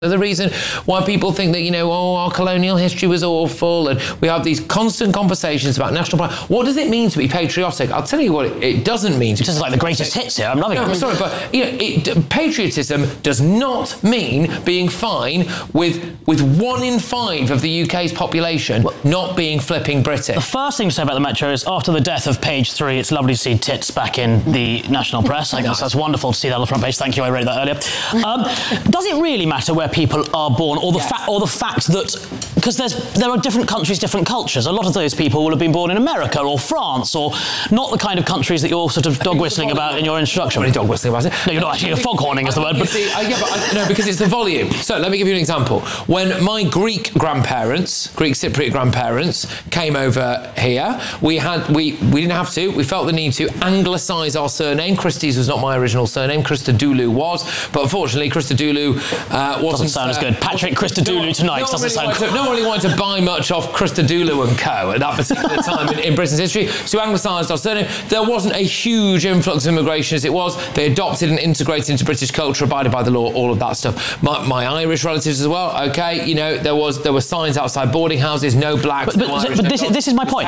The reason why people think that, our colonial history was awful, and we have these constant conversations about national pride. What does it mean to be patriotic? I'll tell you what it doesn't mean. This is like the greatest hits here. I'm loving it. I'm sorry, but patriotism does not mean being fine with 1 in 5 of the UK's population not being flipping British. The first thing to say about the Metro is, after the death of Page 3, it's lovely to see tits back in the national press. I guess that's wonderful to see that on the front page. Thank you, I read that earlier. Does it really matter where people are born, or the fact that, because there are different countries, different cultures. A lot of those people will have been born in America or France, or not the kind of countries that you're sort of dog whistling about in your instruction. I'm not dog whistling about it. No, you're not actually. Foghorning is the word. But no, because it's the volume. So let me give you an example. When my Greek Cypriot grandparents came over here, we didn't have to. We felt the need to anglicise our surname. Christie's was not my original surname. Christodoulou was, but unfortunately Christodoulou wasn't. Doesn't sound as good. Patrick Christodoulou tonight doesn't sound good. No one really wanted to buy much off Christodoulou and Co. at that particular time in Britain's history. So anglicised our surname. There wasn't a huge influx of immigration as it was. They adopted and integrated into British culture, abided by the law, all of that stuff. My Irish relatives as well. Okay, there were signs outside boarding houses, no blacks. But this is my point.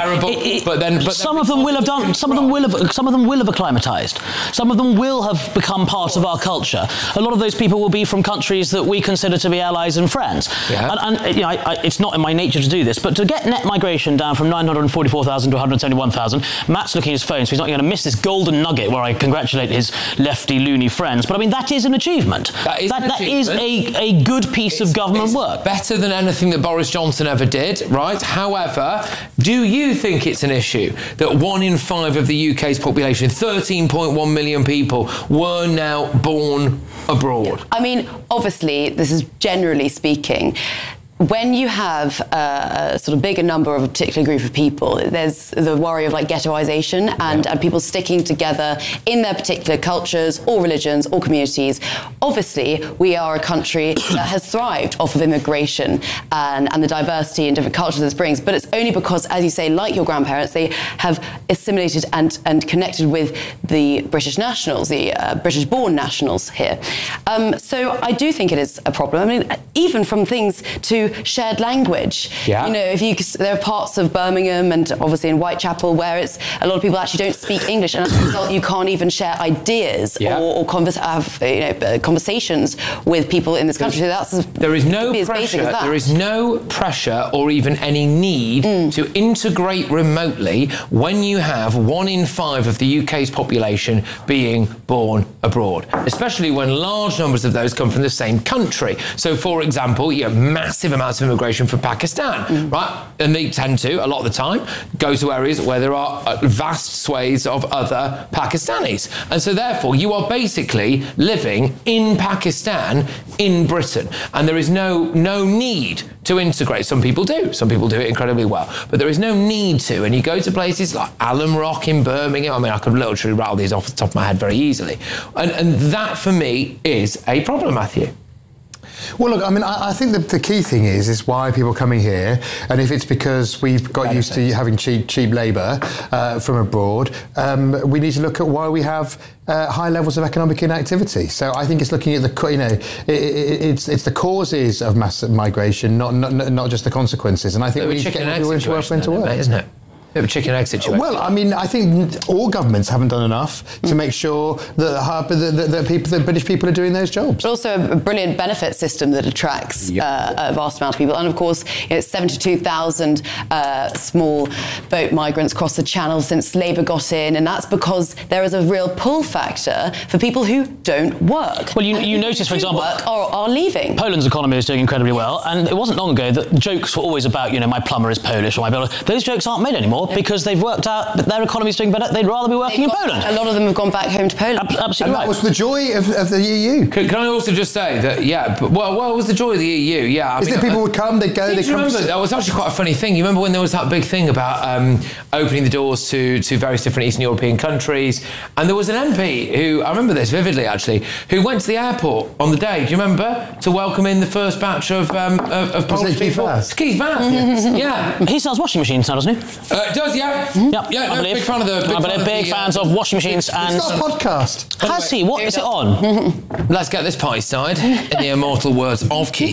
Some of them will have done. Some of them will have acclimatised. Some of them will have become part of our culture. A lot of those people will be from countries that we consider to be allies and friends. Yeah. And it's not in my nature to do this, but to get net migration down from 944,000 to 171,000, Matt's looking at his phone, so he's not going to miss this golden nugget where I congratulate his lefty loony friends. But I mean, that is an achievement. That is a good piece of government work. Better than anything that Boris Johnson ever did, right? However, do you think it's an issue that 1 in 5 of the UK's population, 13.1 million people, were now born abroad? I mean, obviously, this is generally speaking. When you have a sort of bigger number of a particular group of people, there's the worry of ghettoisation and people sticking together in their particular cultures or religions or communities. Obviously, we are a country that has thrived off of immigration and the diversity and different cultures this brings, but it's only because, as you say, like your grandparents, they have assimilated and connected with the British nationals, the British-born nationals here. So I do think it is a problem. I mean, even from things to shared language. Yeah. There are parts of Birmingham and obviously in Whitechapel where a lot of people actually don't speak English, and as a result, you can't even share ideas or have conversations with people in this country. So there is no pressure. There is no pressure or even any need to integrate remotely when you have 1 in 5 of the UK's population being born abroad, especially when large numbers of those come from the same country. So, for example, you have massive amounts of immigration from Pakistan, right? And they tend to, a lot of the time, go to areas where there are vast swathes of other Pakistanis. And so therefore, you are basically living in Pakistan, in Britain. And there is no need to integrate. Some people do. Some people do it incredibly well. But there is no need to. And you go to places like Alum Rock in Birmingham. I mean, I could literally rattle these off the top of my head very easily. And that, for me, is a problem, Matthew. Well, look, I mean, I think the key thing is why are people coming here? And if it's because we've got used to having cheap labour from abroad, we need to look at why we have high levels of economic inactivity. So I think it's looking at it's the causes of mass migration, not just the consequences. And I think we need to get people into work, isn't it? A bit of a chicken egg situation. Well, I mean, I think all governments haven't done enough to make sure that British people are doing those jobs. But also a brilliant benefit system that attracts a vast amount of people. And of course, 72,000 small boat migrants crossed the Channel since Labour got in, and that's because there is a real pull factor for people who don't work. Well, you notice, for example, work are leaving. Poland's economy is doing incredibly well, and it wasn't long ago that jokes were always about, my plumber is Polish or my builder. Those jokes aren't made anymore. Because they've worked out that their economy's doing better, they'd rather be working in Poland. A lot of them have gone back home to Poland. Absolutely and that was the joy of the EU. Can I also just say that, what was the joy of the EU? Yeah, that people would come, they'd go, they'd come. That was actually quite a funny thing. You remember when there was that big thing about opening the doors to various different Eastern European countries, and there was an MP who, I remember this vividly actually, who went to the airport on the day, do you remember, to welcome in the first batch of Polish people? Keith Vaz. Keith Vaz, yeah. He sells washing machines now, doesn't he? it does, yeah. Yep, yeah, I believe. Big fan of the... Big fans of washing machines and... It's not a podcast. Has he? What is it on? Let's get this party started in the immortal words of Keith.